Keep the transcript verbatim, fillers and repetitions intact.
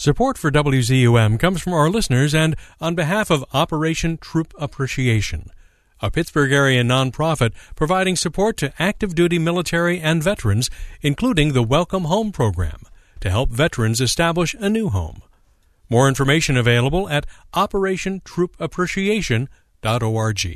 Support for W Z U M comes from our listeners and on behalf of Operation Troop Appreciation, a Pittsburgh area nonprofit providing support to active duty military and veterans, including the Welcome Home program, to help veterans establish a new home. More information available at operation troop appreciation dot org.